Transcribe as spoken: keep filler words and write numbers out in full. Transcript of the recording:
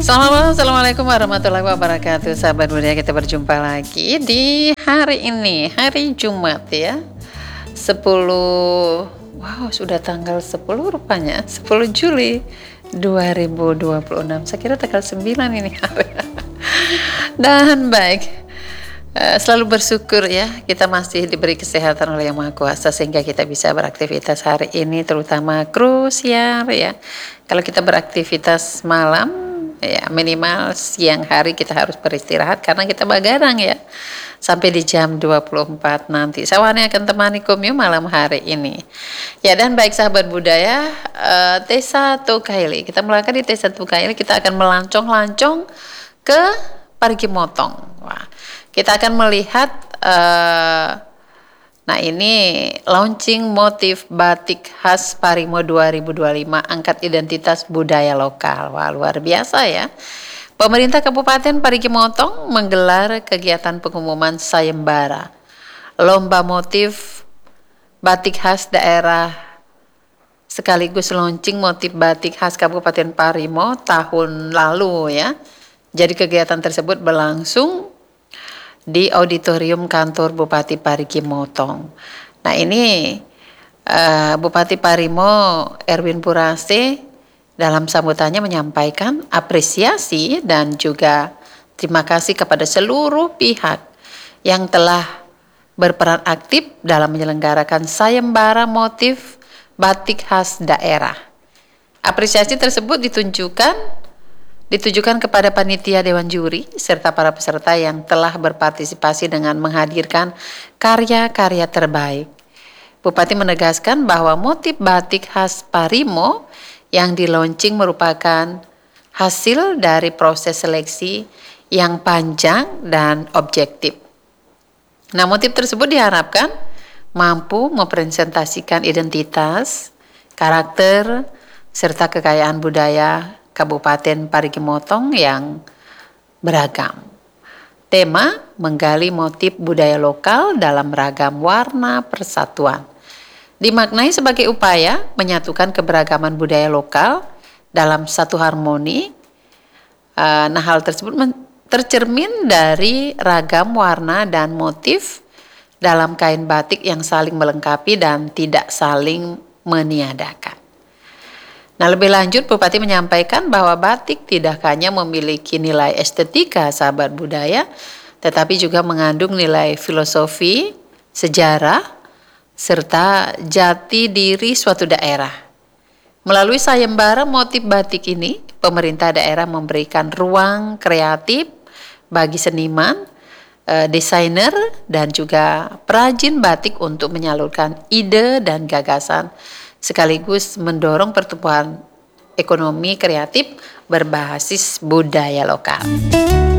Selamat malam, Assalamualaikum warahmatullahi wabarakatuh. Sahabat budaya, kita berjumpa lagi di hari ini, hari Jumat ya, sepuluh, wow sudah tanggal sepuluh rupanya, sepuluh Juli dua ribu dua puluh enam. Saya kira tanggal sembilan ini. Dan baik, eh, selalu bersyukur ya, kita masih diberi kesehatan oleh Yang Maha Kuasa sehingga kita bisa beraktivitas hari ini, terutama krusial ya. Kalau kita beraktivitas malam, ya minimal siang hari kita harus beristirahat karena kita begadang ya sampai di jam dua puluh empat nanti. Saya akan temani Kumyu malam hari ini. Ya, dan baik sahabat budaya, uh, T satu Kaili. Kita melangkah di T satu Kaili, kita akan melancong-lancong ke Parigi Motong. Wah, kita akan melihat uh, nah ini launching motif batik khas Parimo dua ribu dua puluh lima, angkat identitas budaya lokal. Wah, luar biasa ya. Pemerintah Kabupaten Parigi Motong menggelar kegiatan pengumuman sayembara lomba motif batik khas daerah sekaligus launching motif batik khas Kabupaten Parimo tahun lalu ya. Jadi kegiatan tersebut berlangsung di auditorium kantor Bupati Parigi Motong. Nah ini uh, Bupati Parimo Erwin Purase dalam sambutannya menyampaikan apresiasi dan juga terima kasih kepada seluruh pihak yang telah berperan aktif dalam menyelenggarakan sayembara motif batik khas daerah. Apresiasi tersebut ditunjukkan ditujukan kepada panitia dewan juri serta para peserta yang telah berpartisipasi dengan menghadirkan karya-karya terbaik. Bupati menegaskan bahwa motif batik khas Parimo yang dilaunching merupakan hasil dari proses seleksi yang panjang dan objektif. Nah, motif tersebut diharapkan mampu mempresentasikan identitas, karakter, serta kekayaan budaya Kabupaten Parigi Motong yang beragam. Tema menggali motif budaya lokal dalam ragam warna persatuan. Dimaknai sebagai upaya menyatukan keberagaman budaya lokal dalam satu harmoni. Nah, hal tersebut tercermin dari ragam warna dan motif dalam kain batik yang saling melengkapi dan tidak saling meniadakan. Nah, lebih lanjut Bupati menyampaikan bahwa batik tidak hanya memiliki nilai estetika sahabat budaya, tetapi juga mengandung nilai filosofi, sejarah, serta jati diri suatu daerah. Melalui sayembara motif batik ini, pemerintah daerah memberikan ruang kreatif bagi seniman, eh, desainer, dan juga perajin batik untuk menyalurkan ide dan gagasan sekaligus mendorong pertumbuhan ekonomi kreatif berbasis budaya lokal.